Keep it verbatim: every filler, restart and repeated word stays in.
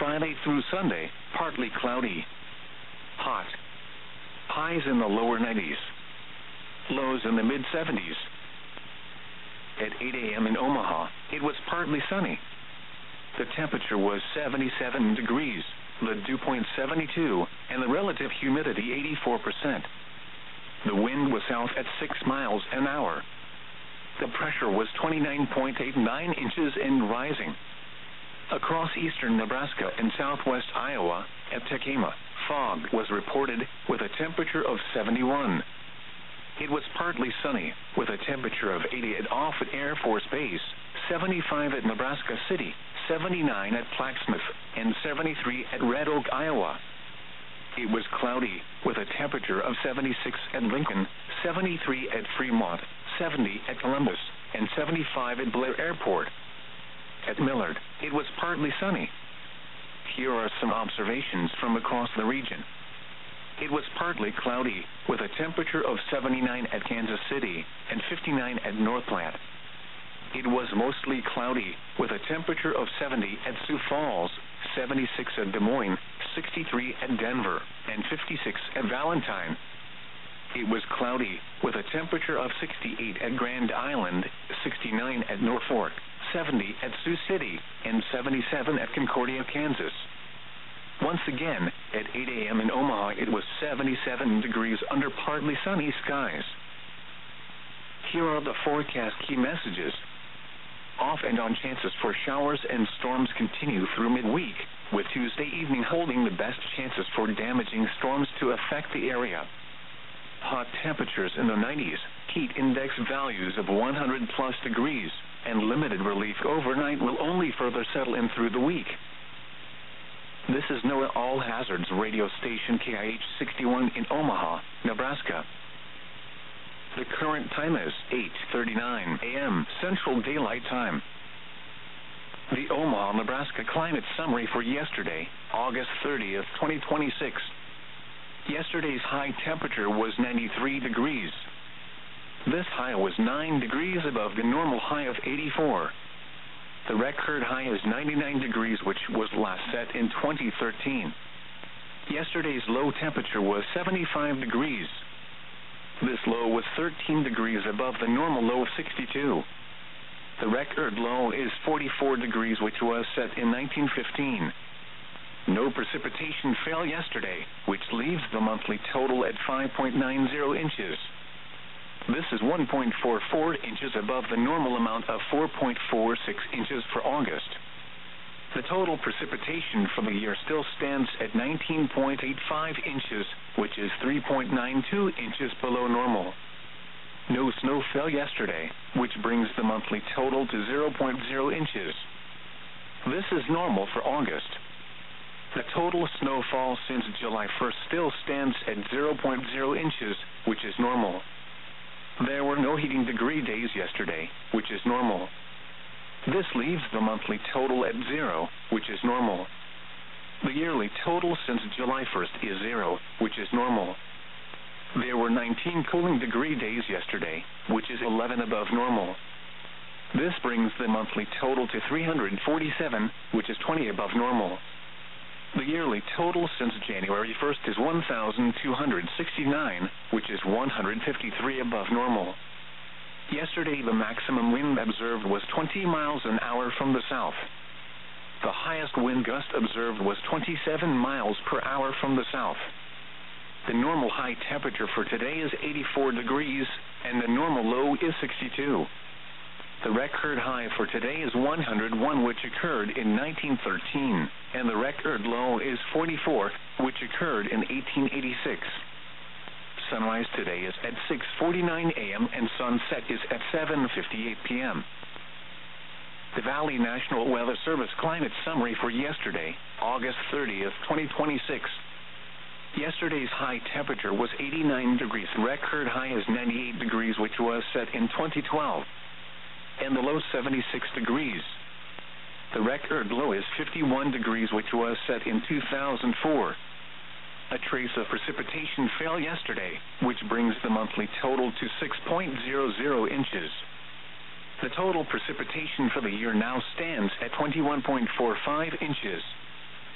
Friday through Sunday, partly cloudy. Hot. Highs in the lower nineties. Lows in the mid seventies. At eight a m in Omaha, it was partly sunny. The temperature was seventy-seven degrees, the dew point seventy-two, and the relative humidity eighty-four percent. The wind was south at six miles an hour. The pressure was twenty-nine point eight nine inches and rising. Across eastern Nebraska and southwest Iowa, at Tekema, fog was reported with a temperature of seventy-one. It was partly sunny, with a temperature of eighty at Offutt Air Force Base, seventy-five at Nebraska City, seventy-nine at Plaquemine, and seventy-three at Red Oak, Iowa. It was cloudy, with a temperature of seventy-six at Lincoln, seventy-three at Fremont, seventy at Columbus, and seventy-five at Blair Airport. At Millard, it was partly sunny. Here are some observations from across the region. It was partly cloudy, with a temperature of seventy-nine at Kansas City and fifty-nine at North Platte. It was mostly cloudy, with a temperature of seventy at Sioux Falls, seventy-six at Des Moines, sixty-three at Denver, and fifty-six at Valentine. It was cloudy, with a temperature of sixty-eight at Grand Island, sixty-nine at Norfolk, seventy at Sioux City, and seventy-seven at Concordia, Kansas. Once again, at eight a m in Omaha, it was seventy-seven degrees under partly sunny skies. Here are the forecast key messages. Off and on chances for showers and storms continue through midweek, with Tuesday evening holding the best chances for damaging storms to affect the area. Hot temperatures in the nineties, heat index values of one hundred plus degrees, and limited relief overnight will only further settle in through the week. This is NOAA All Hazards radio station K I H sixty-one in Omaha, Nebraska. The current time is eight thirty-nine a m Central Daylight Time. The Omaha, Nebraska climate summary for yesterday, August thirtieth, twenty twenty-six. Yesterday's high temperature was ninety-three degrees. This high was nine degrees above the normal high of eighty-four. The record high is ninety-nine degrees, which was last set in twenty thirteen. Yesterday's low temperature was seventy-five degrees. This low was thirteen degrees above the normal low of sixty-two. The record low is forty-four degrees, which was set in nineteen fifteen. No precipitation fell yesterday, which leaves the monthly total at five point nine zero inches. This is one point four four inches above the normal amount of four point four six inches for August. The total precipitation for the year still stands at nineteen point eight five inches, which is three point nine two inches below normal. No snow fell yesterday, which brings the monthly total to zero point zero inches. This is normal for August. The total snowfall since July first still stands at zero point zero inches, which is normal. There were no heating degree days yesterday, which is normal. This leaves the monthly total at zero, which is normal. The yearly total since July first is zero, which is normal. There were nineteen cooling degree days yesterday, which is eleven above normal. This brings the monthly total to three hundred forty-seven, which is twenty above normal. The yearly total since January first is one thousand two hundred sixty-nine, which is one hundred fifty-three above normal. Yesterday, the maximum wind observed was twenty miles an hour from the south. The highest wind gust observed was twenty-seven miles per hour from the south. The normal high temperature for today is eighty-four degrees, and the normal low is sixty-two. The record high for today is one hundred one, which occurred in nineteen thirteen, and the record low is forty-four, which occurred in eighteen eighty-six. Sunrise today is at six forty-nine a m and sunset is at seven fifty-eight p m The Valley National Weather Service climate summary for yesterday, August thirtieth, twenty twenty-six. Yesterday's high temperature was eighty-nine degrees. The record high is ninety-eight degrees, which was set in twenty twelve. And the low seventy-six degrees. The record low is fifty-one degrees, which was set in two thousand four. A trace of precipitation fell yesterday, which brings the monthly total to six point zero zero inches. The total precipitation for the year now stands at twenty-one point four five inches.